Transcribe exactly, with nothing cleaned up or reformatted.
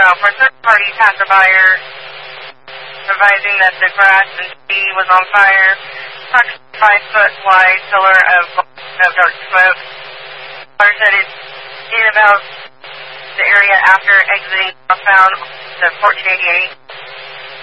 uh, for third-party passerbuyer, advising that the grass and tree was on fire. Approximately five foot wide pillar of, of dark smoke. Caller said it's in about the area after exiting found the fourteen eighty-eight.